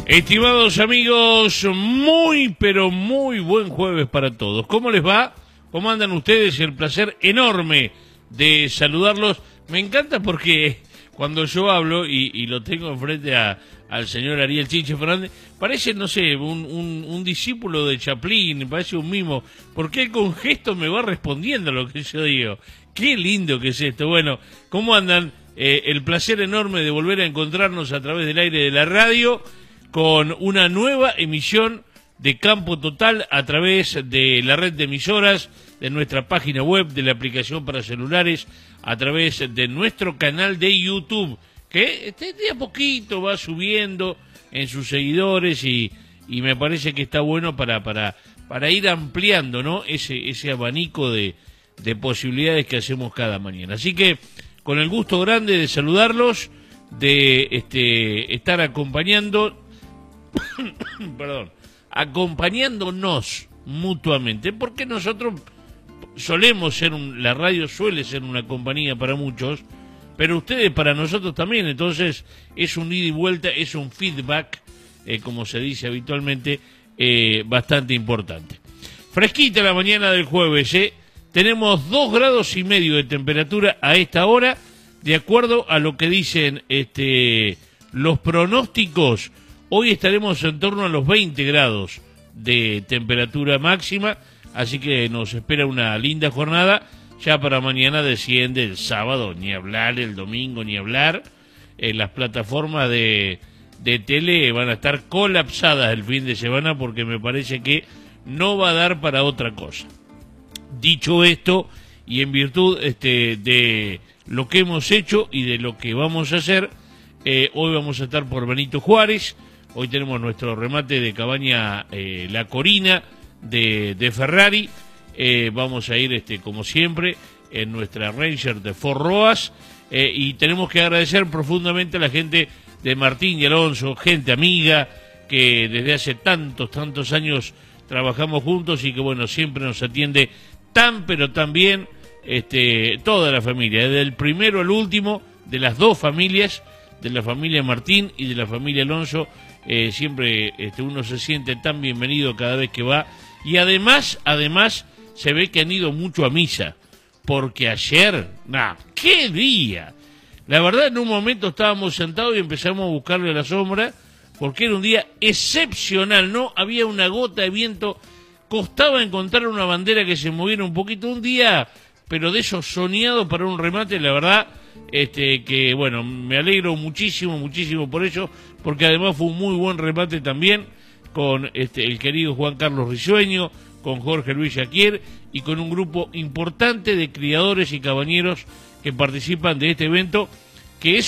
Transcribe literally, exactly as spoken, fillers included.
Estimados amigos, muy pero muy buen jueves para todos. ¿Cómo les va? ¿Cómo andan ustedes? El placer enorme de saludarlos. Me encanta porque cuando yo hablo y, y lo tengo enfrente a, al señor Ariel Chinche Fernández, parece, no sé, un, un, un discípulo de Chaplin, parece un mimo, porque él con gestos me va respondiendo a lo que yo digo. Qué lindo que es esto. Bueno, ¿cómo andan? Eh, el placer enorme de volver a encontrarnos a través del aire de la radio, con una nueva emisión de Campo Total a través de la red de emisoras, de nuestra página web, de la aplicación para celulares, a través de nuestro canal de YouTube, que este de a poquito va subiendo en sus seguidores y, y me parece que está bueno para, para, para ir ampliando, ¿no? ese, ese abanico de, de posibilidades que hacemos cada mañana. Así que, con el gusto grande de saludarlos, de este, estar acompañando perdón, acompañándonos mutuamente, porque nosotros solemos ser un, la radio suele ser una compañía para muchos, pero ustedes para nosotros también. Entonces es un ida y vuelta, es un feedback, eh, como se dice habitualmente, eh, bastante importante. Fresquita la mañana del jueves, eh. Tenemos dos grados y medio de temperatura a esta hora, de acuerdo a lo que dicen este, los pronósticos. Hoy estaremos en torno a los veinte grados de temperatura máxima, así que nos espera una linda jornada. Ya para mañana desciende el sábado, ni hablar, el domingo ni hablar. Eh, las plataformas de, de tele van a estar colapsadas el fin de semana porque me parece que no va a dar para otra cosa. Dicho esto, y en virtud este, de lo que hemos hecho y de lo que vamos a hacer, eh, hoy vamos a estar por Benito Juárez. Hoy tenemos nuestro remate de cabaña eh, La Corina de, de Ferrari. Eh, vamos a ir, este, como siempre, en nuestra Ranger de Forroas. Eh, y tenemos que agradecer profundamente a la gente de Martín y Alonso, gente amiga, que desde hace tantos, tantos años trabajamos juntos y que, bueno, siempre nos atiende tan, pero tan bien este, toda la familia, desde el primero al último, de las dos familias, de la familia Martín y de la familia Alonso. Eh, siempre este, uno se siente tan bienvenido cada vez que va, y además, además se ve que han ido mucho a misa, porque ayer, nah, qué día, la verdad en un momento estábamos sentados y empezamos a buscarle a la sombra, porque era un día excepcional, no había una gota de viento, costaba encontrar una bandera que se moviera un poquito, un día, pero de esos soñados para un remate, la verdad. Este, que bueno, me alegro muchísimo, muchísimo por ello, porque además fue un muy buen remate también con este, el querido Juan Carlos Risueño, con Jorge Luis Jaquier y con un grupo importante de criadores y cabañeros que participan de este evento, que es